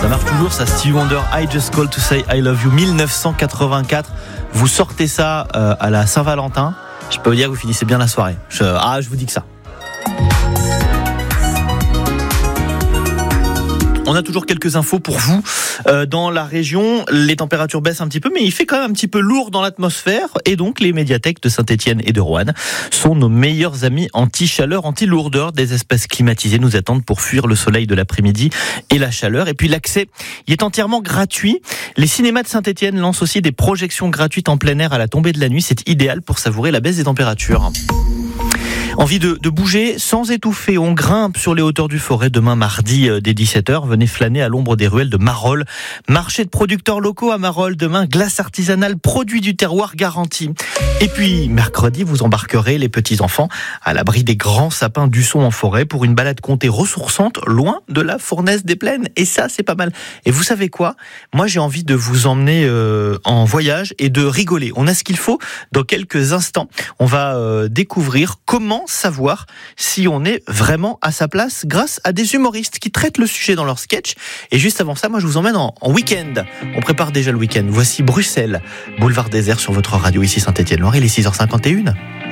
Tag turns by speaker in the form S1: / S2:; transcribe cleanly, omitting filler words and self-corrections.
S1: marche toujours, ça. Stevie Wonder, I Just Called to Say I Love You, 1984. Vous sortez ça à la Saint-Valentin, je peux vous dire que vous finissez bien la soirée. Je vous dis que ça. On a toujours quelques infos pour vous. Dans la région, les températures baissent un petit peu, mais il fait quand même un petit peu lourd dans l'atmosphère. Et donc, les médiathèques de Saint-Étienne et de Roanne sont nos meilleurs amis anti-chaleur, anti-lourdeur. Des espaces climatisés nous attendent pour fuir le soleil de l'après-midi et la chaleur. Et puis, l'accès y est entièrement gratuit. Les cinémas de Saint-Étienne lancent aussi des projections gratuites en plein air à la tombée de la nuit. C'est idéal pour savourer la baisse des températures. Envie de bouger sans étouffer, on grimpe sur les hauteurs du Forêt demain mardi dès 17h. Venez flâner à l'ombre des ruelles de Marolles. Marché de producteurs locaux à Marolles demain, glace artisanale, produits du terroir garantis. Et puis mercredi, vous embarquerez les petits-enfants à l'abri des grands sapins du son en forêt pour une balade comptée ressourçante loin de la fournaise des plaines. Et ça, c'est pas mal. Et vous savez quoi ? Moi, j'ai envie de vous emmener en voyage et de rigoler. On a ce qu'il faut dans quelques instants. On va découvrir comment savoir si on est vraiment à sa place grâce à des humoristes qui traitent le sujet dans leurs sketchs. Et juste avant ça, moi je vous emmène en week-end. On prépare déjà le week-end. Voici Bruxelles, boulevard désert sur votre radio ici Saint-Étienne-Loire. Il est 6h51.